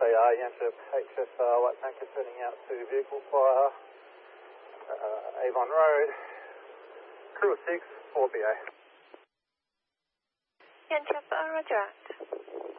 SAR, Yankee HSR, white tanker turning out to vehicle fire, Avon Road, crew 6, 4BA. Yankee, roger.